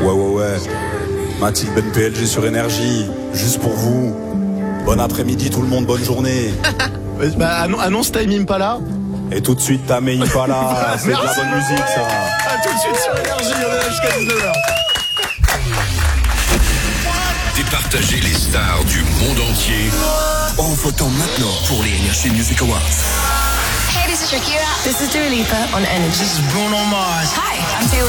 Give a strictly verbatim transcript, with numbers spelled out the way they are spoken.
Ouais, ouais, ouais. Mathilde Ben P L G sur Énergie, juste pour vous. Bon après-midi tout le monde, bonne journée. Bah, annonce Time Impala. Et tout de suite, Tame Impala, c'est de la bonne musique, ça. A tout de suite sur Énergie, on est là jusqu'à dix-neuf heures. Départager les stars du monde entier en votant maintenant pour les Energy Music Awards. Hey, this is Shakira. This is Dua Lipa on Energy. This is Bruno Mars. Hi, I'm Taylor